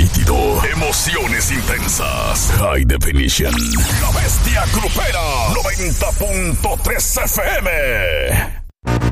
nítido, emociones intensas, high definition. La bestia grupera, 90.3 FM.